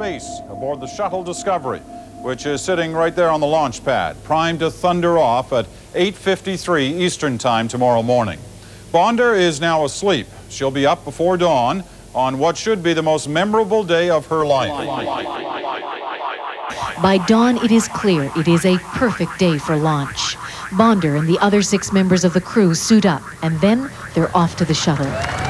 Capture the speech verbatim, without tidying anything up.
space aboard the shuttle Discovery, which is sitting right there on the launch pad, primed to thunder off at eight fifty-three Eastern Time tomorrow morning. Bonder is now asleep. She'll be up before dawn on what should be the most memorable day of her life. By dawn, it is clear it is a perfect day for launch. Bonder and the other six members of the crew suit up, and then they're off to the shuttle.